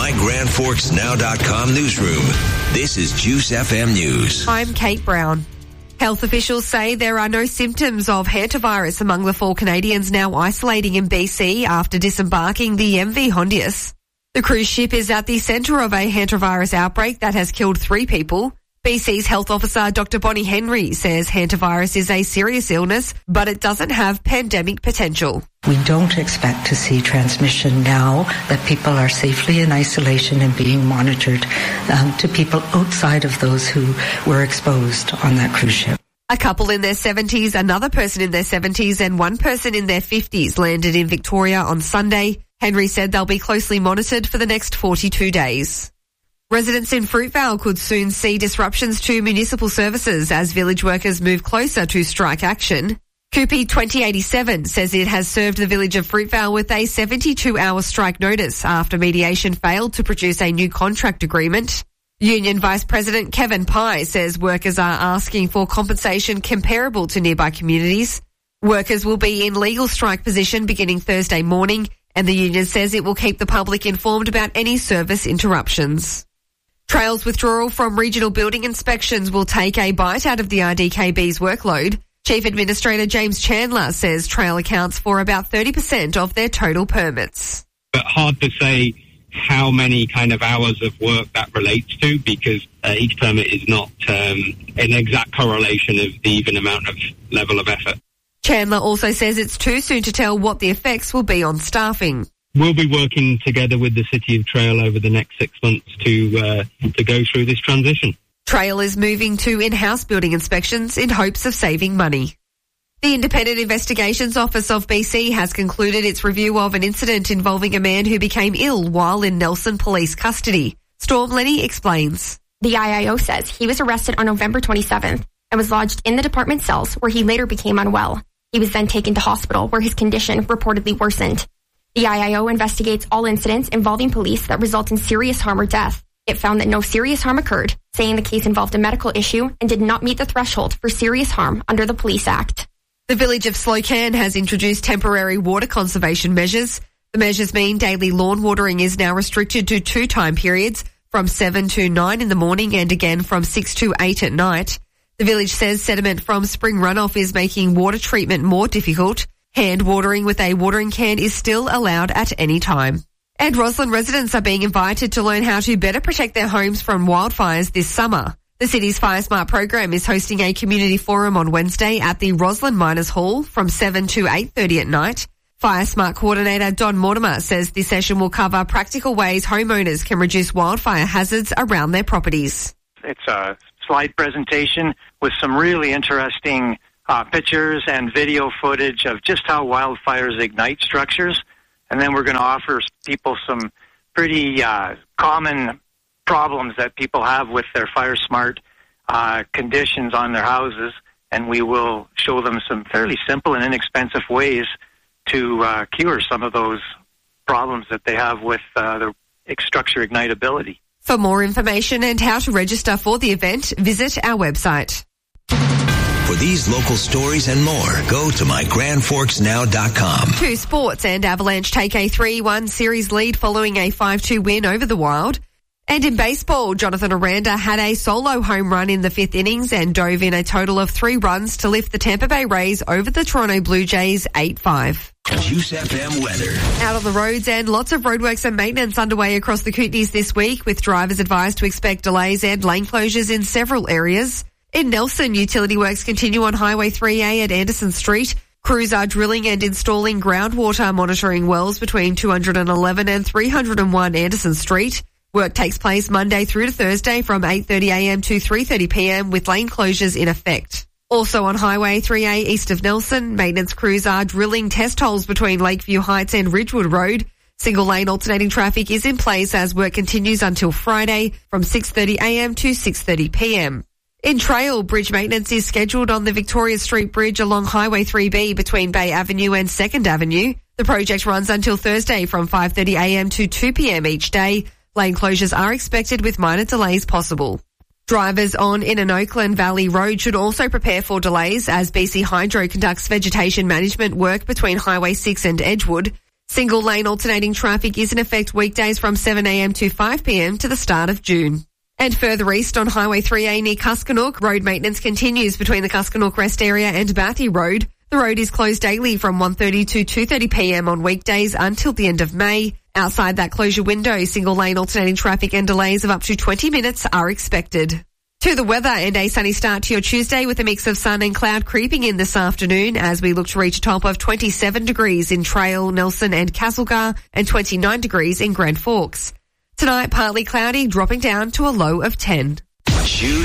MyGrandForksNow.com newsroom. This is Juice FM News. I'm Kate Brown. Health officials say there are no symptoms of hantavirus among the 4 Canadians now isolating in BC after disembarking the MV Hondius. The cruise ship is at the centre of a hantavirus outbreak that has killed 3 people. BC's health officer, Dr. Bonnie Henry, says hantavirus is a serious illness, but it doesn't have pandemic potential. We don't expect to see transmission now that people are safely in isolation and being monitored to people outside of those who were exposed on that cruise ship. A couple in their 70s, another person in their 70s and one person in their 50s landed in Victoria on Sunday. Henry said they'll be closely monitored for the next 42 days. Residents in Fruitvale could soon see disruptions to municipal services as village workers move closer to strike action. Coopy 2087 says it has served the village of Fruitvale with a 72-hour strike notice after mediation failed to produce a new contract agreement. Union Vice President Kevin Pye says workers are asking for compensation comparable to nearby communities. Workers will be in legal strike position beginning Thursday morning, and the union says it will keep the public informed about any service interruptions. Trail's withdrawal from regional building inspections will take a bite out of the RDKB's workload. Chief Administrator James Chandler says Trail accounts for about 30% of their total permits. But hard to say how many kind of hours of work that relates to, because each permit is not an exact correlation of the even amount of level of effort. Chandler also says it's too soon to tell what the effects will be on staffing. We'll be working together with the City of Trail over the next 6 months to go through this transition. Trail is moving to in-house building inspections in hopes of saving money. The Independent Investigations Office of BC has concluded its review of an incident involving a man who became ill while in Nelson police custody. Storm Lenny explains. The IIO says he was arrested on November 27th and was lodged in the department cells where he later became unwell. He was then taken to hospital where his condition reportedly worsened. The IIO investigates all incidents involving police that result in serious harm or death. It found that no serious harm occurred, saying the case involved a medical issue and did not meet the threshold for serious harm under the Police Act. The village of Slocan has introduced temporary water conservation measures. The measures mean daily lawn watering is now restricted to 2 time periods, from 7 to 9 in the morning and again from 6 to 8 at night. The village says sediment from spring runoff is making water treatment more difficult. Hand watering with a watering can is still allowed at any time. And Roslyn residents are being invited to learn how to better protect their homes from wildfires this summer. The city's Fire Smart program is hosting a community forum on Wednesday at the Roslyn Miners Hall from 7 to 8:30 at night. Fire Smart coordinator Don Mortimer says the session will cover practical ways homeowners can reduce wildfire hazards around their properties. It's a slide presentation with some really interesting pictures and video footage of just how wildfires ignite structures. And then we're going to offer people some pretty common problems that people have with their Fire Smart conditions on their houses. And we will show them some fairly simple and inexpensive ways to cure some of those problems that they have with the structure ignitability. For more information and how to register for the event, visit our website. For these local stories and more, go to MyGrandForksNow.com. To sports, and Avalanche take a 3-1 series lead following a 5-2 win over the Wild. And in baseball, Jonathan Aranda had a solo home run in the 5th innings and dove in a total of 3 runs to lift the Tampa Bay Rays over the Toronto Blue Jays 8-5. Juice FM weather. Out on the roads, and lots of roadworks and maintenance underway across the Kootenays this week, with drivers advised to expect delays and lane closures in several areas. In Nelson, utility works continue on Highway 3A at Anderson Street. Crews are drilling and installing groundwater monitoring wells between 211 and 301 Anderson Street. Work takes place Monday through to Thursday from 8:30am to 3:30pm with lane closures in effect. Also on Highway 3A east of Nelson, maintenance crews are drilling test holes between Lakeview Heights and Ridgewood Road. Single lane alternating traffic is in place as work continues until Friday from 6:30am to 6:30pm. In Trail, bridge maintenance is scheduled on the Victoria Street Bridge along Highway 3B between Bay Avenue and 2nd Avenue. The project runs until Thursday from 5:30am to 2pm each day. Lane closures are expected with minor delays possible. Drivers on Inner Oakland Valley Road should also prepare for delays as BC Hydro conducts vegetation management work between Highway 6 and Edgewood. Single lane alternating traffic is in effect weekdays from 7 a.m. to 5 p.m. to the start of June. And further east on Highway 3A near Kuskanook, road maintenance continues between the Kuskanook Rest area and Bathy Road. The road is closed daily from 1:30 to 2:30 p.m. on weekdays until the end of May. Outside that closure window, single lane alternating traffic and delays of up to 20 minutes are expected. To the weather and a sunny start to your Tuesday with a mix of sun and cloud creeping in this afternoon as we look to reach a top of 27 degrees in Trail, Nelson and Castlegar and 29 degrees in Grand Forks. Tonight, partly cloudy, dropping down to a low of 10. Choose